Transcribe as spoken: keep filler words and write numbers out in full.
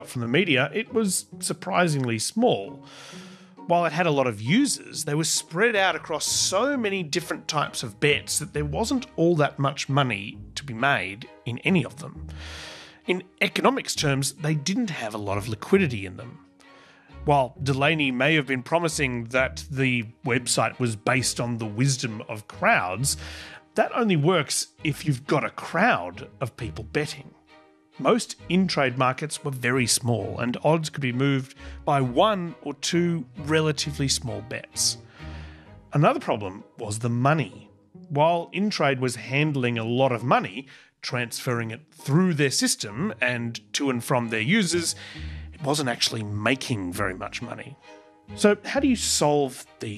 from the media, it was surprisingly small. While it had a lot of users, they were spread out across so many different types of bets that there wasn't all that much money to be made in any of them. In economics terms, they didn't have a lot of liquidity in them. While Delaney may have been promising that the website was based on the wisdom of crowds, that only works if you've got a crowd of people betting. Most in-trade markets were very small, and odds could be moved by one or two relatively small bets. Another problem was the money. While in-trade was handling a lot of money, transferring it through their system and to and from their users, it wasn't actually making very much money. So how do you solve these